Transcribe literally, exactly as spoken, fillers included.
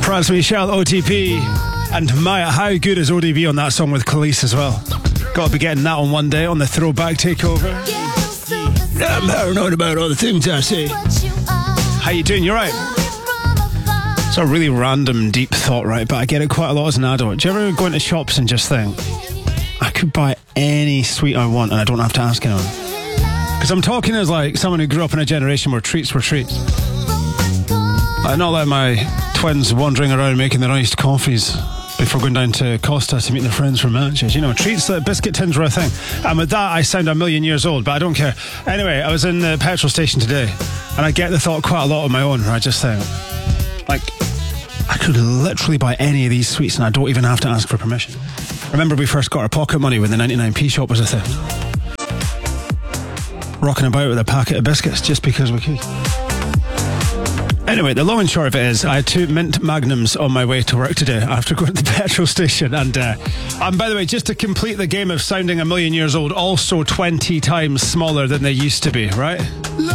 Franz Michel, O T P, and Maya. How good is O D B on that song with Khalees as well? Got to be getting that on one day on the Throwback Takeover. Yeah, I'm paranoid about all the things I say. How you doing? You're right. It's a really random, deep thought, right? But I get it quite a lot as an adult. Do you ever go into shops and just think, I could buy any sweet I want and I don't have to ask anyone? Because I'm talking as like someone who grew up in a generation where treats were treats. I not like my twins wandering around making their iced coffees before going down to Costa to meet their friends from Matches. You know, treats like biscuit tins were a thing. And with that, I sound a million years old, but I don't care. Anyway, I was in the petrol station today, and I get the thought quite a lot on my own, where I just think, like, I could literally buy any of these sweets and I don't even have to ask for permission. Remember we first got our pocket money when the ninety-nine p shop was a thing? Rocking about with a packet of biscuits just because we could. Anyway, the long and short of it is, I had two mint magnums on my way to work today after going to the petrol station. And, uh, and by the way, just to complete the game of sounding a million years old, also twenty times smaller than they used to be, right?